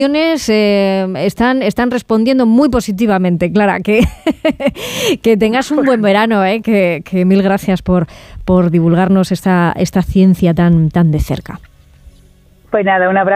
están respondiendo muy positivamente, Clara, que tengas un buen verano, que mil gracias por divulgarnos esta ciencia tan de cerca. Pues nada, un abrazo.